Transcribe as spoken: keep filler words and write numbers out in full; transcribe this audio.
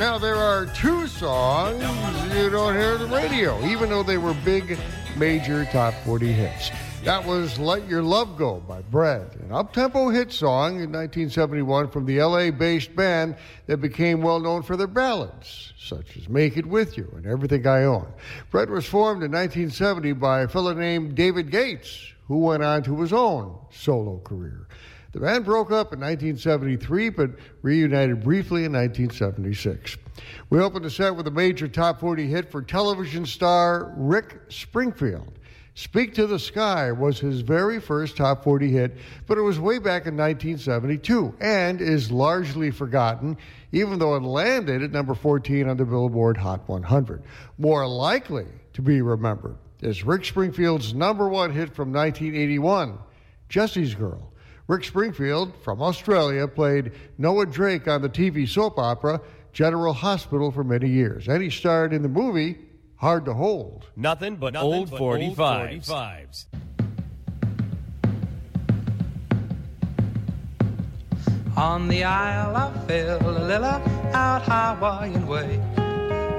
Now, there are two songs you don't hear on the radio, even though they were big, major top forty hits. That was Let Your Love Go by Bread, an up-tempo hit song in nineteen seventy-one from the L A-based band that became well-known for their ballads, such as Make It With You and Everything I Own. Bread was formed in nineteen seventy by a fellow named David Gates, who went on to his own solo career. The band broke up in nineteen seventy-three, but reunited briefly in nineteen seventy-six. We opened the set with a major top forty hit for television star Rick Springfield. Speak to the Sky was his very first top forty hit, but it was way back in nineteen seventy-two and is largely forgotten, even though it landed at number fourteen on the Billboard Hot one hundred. More likely to be remembered is Rick Springfield's number one hit from nineteen eighty-one, Jesse's Girl. Rick Springfield, from Australia, played Noah Drake on the T V soap opera General Hospital for many years, and he starred in the movie Hard to Hold. Nothing but Nothing old but forty-fives. Old forty-fives. On the Isle of Phil, a little out Hawaiian way,